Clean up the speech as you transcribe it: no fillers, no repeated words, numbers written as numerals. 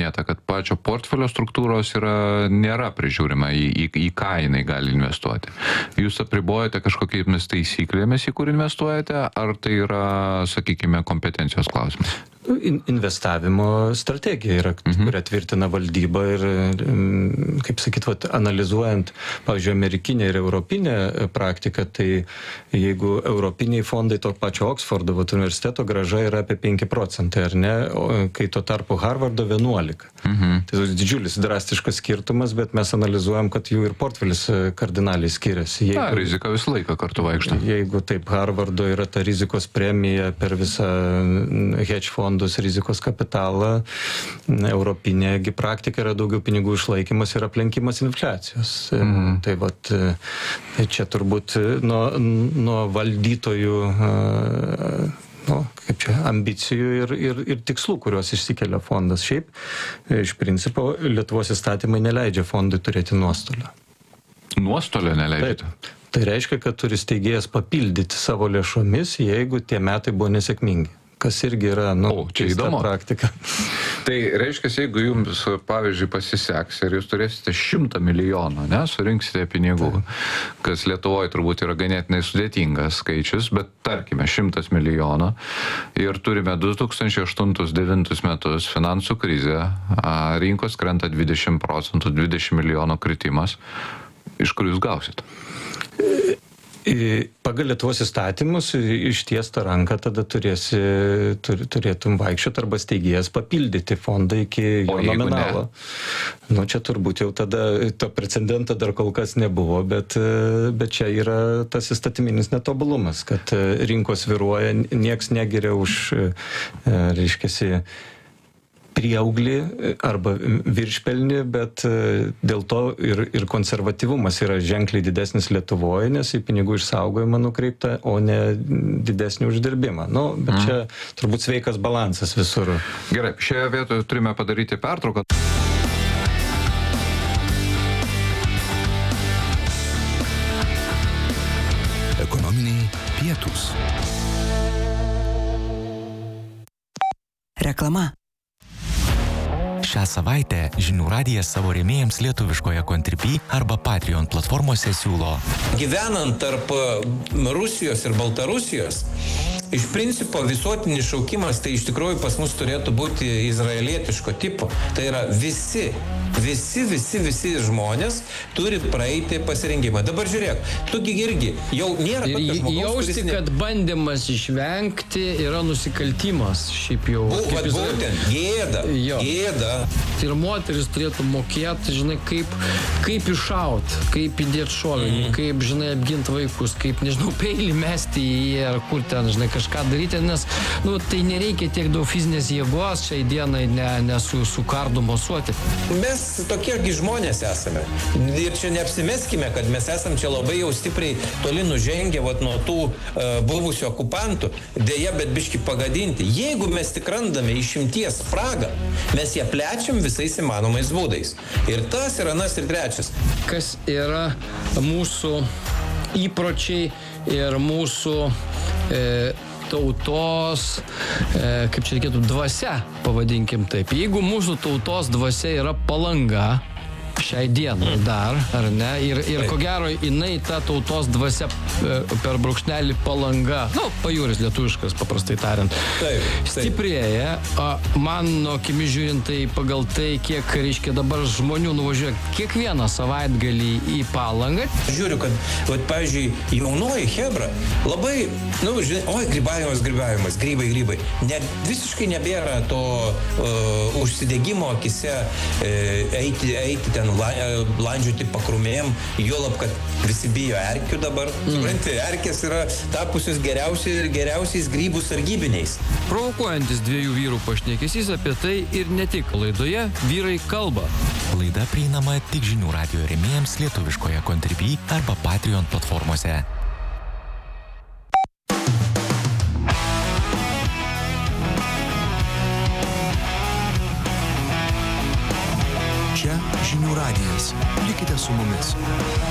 minėta, kad pačio portfelio struktūros nėra prižiūrima, į ką jinai gali investuoti. Jūs apribojate kažkokiamis taisyklėmis, į kur investuojate, ar tai yra, sakykime, kompetencijos klausimas? Investavimo strategija yra, kurią tvirtina valdyba ir, kaip sakyt, analizuojant, pavyzdžiui, amerikinę ir europinę praktiką, tai jeigu europiniai fondai to pačio Oksfordo universiteto grąža yra apie 5%, ar ne, kai tuo tarpu Harvardo 11%. Tai didžiulis drastiškas skirtumas, bet mes analizuojam, kad jų ir portfelis kardinaliai skiriasi. Rizika visą laiką kartu vaikšto. Jeigu taip Harvardo yra ta rizikos premija per visą hedge fondus rizikos kapitalą, europinėgi praktika yra daugiau pinigų išlaikymas ir aplenkimas infliacijos. Tai vat, čia turbūt nuo valdytojų ambicijų ir tikslų, kuriuos išsikelia fondas. Šiaip, iš principo, Lietuvos įstatymai neleidžia fondui turėti nuostolio. Nuostolio neleidžia? Taip. Tai reiškia, kad turi steigėjas papildyti savo lėšomis, jeigu tie metai buvo nesėkmingi. Kas irgi yra, keista praktika. Tai reiškia, jeigu jums, pavyzdžiui, pasiseks ir jūs turėsite 100 milijonų, surinksite pinigų, kas Lietuvoje turbūt yra ganėtinai sudėtingas skaičius, bet tarkime 100 milijonų ir turime 2008-2009 metus finansų krizę, rinkos krenta 20%, 20 milijonų kritimas. Iš kur jūs gausit? Pagal Lietuvos įstatymus ištiestą ranką tada turėtum vaikščioti arba steigėjas papildyti fondą iki jo nominalo. Čia turbūt jau tada to precedento dar kol kas nebuvo, bet čia yra tas įstatyminis netobulumas, kad rinkos viruoja, nieks negiria už, reiškiasi, prieauglį arba viršpelnį, bet dėl to ir konservatyvumas yra ženkliai didesnis Lietuvoje, nes į pinigų išsaugojimą nukreipta, o ne didesnį uždirbimą. Bet čia turbūt sveikas balansas visur. Gerai, šioje vietoje turime padaryti pertrauką. Ekonominiai pietūs. Reklama. Šią savaitę Žinių radijas savo rėmėjams lietuviškoje Contribui arba Patreon platformose siūlo. Gyvenant tarp Rusijos ir Baltarusijos, iš principo visuotinis šaukimas tai iš tikrųjų pas mus turėtų būti izraelietiško tipo. Tai yra visi žmonės turi praeiti pasirengimą. Dabar žiūrėk, tugi irgi jau nėra tokio žmogaus, jausti, kad bandymas išvengti yra nusikaltimas. Šiaip jau. Būtent, gėda. Ir moteris turėtų mokėti, žinai, kaip iššaut, kaip įdėti šovinį, kaip, žinai, apginti vaikus, kaip, nežinau, peilį mesti į jį, ar kur ten, žinai, kažką daryti, nes, tai nereikia tiek daug fizinės jėgos šiai dienai su kardu mosuoti. Mes tokiegi žmonės esame. Ir čia neapsimeskime, kad mes esam čia labai jau stipriai toli nužengę nuo tų buvusių okupantų. Deja, bet biški pagadinti. Jeigu mes tik randame išimties spragą, mes ją plečiam visais įmanomais būdais. Ir tas, ir anas, ir trečias. Kas yra mūsų įpročiai ir mūsų tautos, kaip čia reikėtų, dvasia, pavadinkim taip. Jeigu mūsų tautos dvasia yra Palanga, šiai dienai dar, ar ne? Ir ko gero, jinai ta tautos dvasia per brūkšnelį Palanga, pajūris lietuviškas, paprastai tariant, stiprėja. Mano akimis žiūrint, tai pagal tai, kiek, reiškia, dabar žmonių nuvažiuoja kiekvieną savaitgalį į Palangą. Žiūriu, kad, pavyzdžiui, jaunoji hebra labai, žinai, grybavimas, grybai. Visiškai nebėra to užsidegimo akise eiti ten landžiuoti pakrumėjom, juolab, kad visi bijo erkių dabar. Supranti, erkės yra tapusios geriausiais grybų sargybiniais. Provokuojantis dviejų vyrų pašnekesys apie tai ir ne tik. Laidoje Vyrai kalba. Laida prieinama tik Žinių radijo rėmėjams lietuviškoje Contribui arba Patreon platformose. Čia Žinių radijas. Likite su mumis.